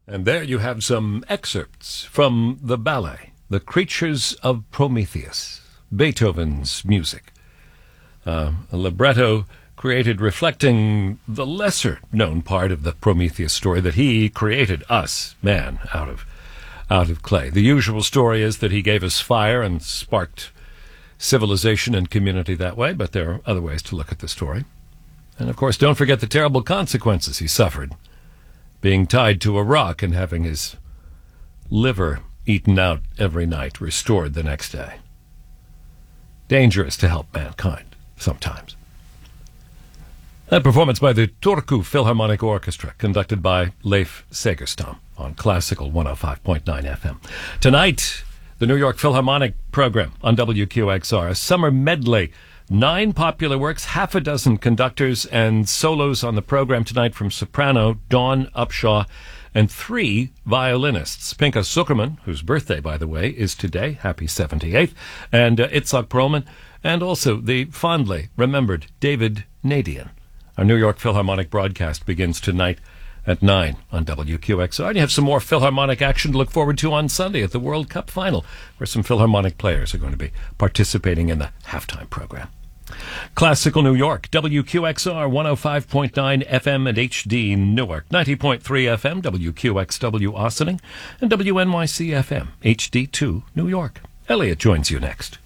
And there you have some excerpts from the ballet, The Creatures of Prometheus, Beethoven's music. A libretto created reflecting the lesser-known part of the Prometheus story, that he created us, man, out of clay. The usual story is that he gave us fire and sparked civilization and community that way, but there are other ways to look at the story. And, of course, don't forget the terrible consequences he suffered, being tied to a rock and having his liver eaten out every night, restored the next day. Dangerous to help mankind, sometimes. A performance by the Turku Philharmonic Orchestra, conducted by Leif Segerstam on Classical 105.9 FM. Tonight, the New York Philharmonic program on WQXR, a summer medley. 9 popular works, half a dozen conductors and solos on the program tonight from soprano Dawn Upshaw and 3 violinists. Pinka Zuckerman, whose birthday, by the way, is today, happy 78th, and Itzhak Perlman, and also the fondly remembered David Nadian. Our New York Philharmonic broadcast begins tonight at 9 on WQXR. And you have some more Philharmonic action to look forward to on Sunday at the World Cup Final, where some Philharmonic players are going to be participating in the halftime program. Classical New York, WQXR 105.9 FM and HD Newark, 90.3 FM, WQXW Ossining, and WNYC FM, HD2 New York. Elliot joins you next.